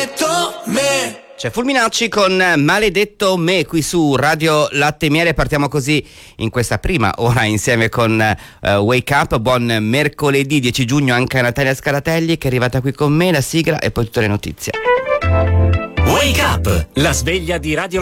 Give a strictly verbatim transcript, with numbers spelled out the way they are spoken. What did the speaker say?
Maledetto me. C'è Fulminacci con Maledetto me qui su Radio Latte e Miele. Partiamo così in questa prima ora insieme con uh, Wake Up. Buon mercoledì dieci giugno anche a Natalia Scaratelli che è arrivata qui con me, la sigla e poi tutte le notizie. Wake Up, la sveglia di Radio